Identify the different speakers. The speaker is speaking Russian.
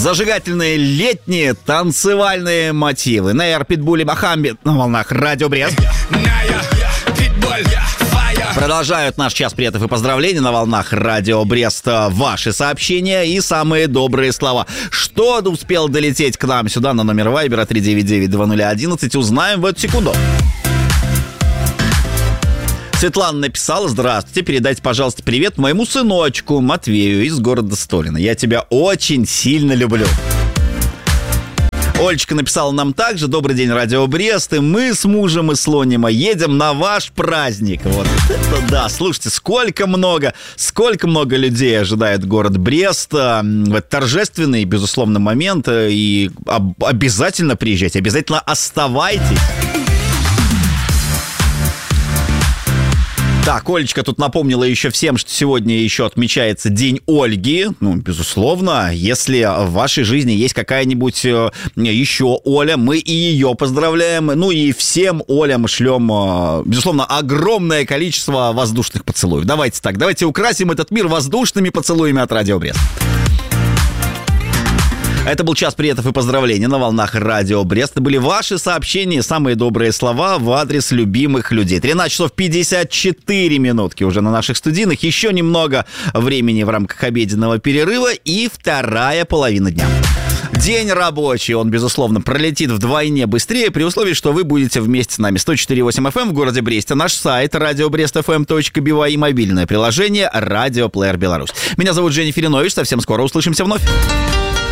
Speaker 1: Зажигательные летние танцевальные мотивы. Нейр, Питбуль и Бахамби на волнах Радио Брест. Продолжают наш час приветов и поздравлений на волнах Радио Брест. Ваши сообщения и самые добрые слова. Что успел долететь к нам сюда на номер Вайбера 399-2011, узнаем в эту секунду. Светлана написала: здравствуйте, передайте, пожалуйста, привет моему сыночку Матвею из города Столино. Я тебя очень сильно люблю. Олечка написала нам также: добрый день, Радио Брест, и мы с мужем и Слонима едем на ваш праздник. Вот это да, слушайте, сколько много людей ожидает город Брест в этот торжественный, безусловно, момент, и обязательно приезжайте, обязательно оставайтесь. Так, Олечка тут напомнила еще всем, что сегодня еще отмечается День Ольги. Ну, безусловно, если в вашей жизни есть какая-нибудь еще Оля, мы и ее поздравляем. Ну и всем Олям шлем, безусловно, огромное количество воздушных поцелуев. Давайте так, давайте украсим этот мир воздушными поцелуями от Радио Брест. Это был час приветов и поздравлений на волнах Радио Брест. Это были ваши сообщения, самые добрые слова в адрес любимых людей. 13 часов 54 минутки уже на наших студийных. Еще немного времени в рамках обеденного перерыва и вторая половина дня. День рабочий, он, безусловно, пролетит вдвойне быстрее при условии, что вы будете вместе с нами. 104.8 FM в городе Бресте, наш сайт radiobrestfm.by и мобильное приложение «Радиоплеер Беларусь». Меня зовут Женя Филинович, совсем скоро услышимся вновь.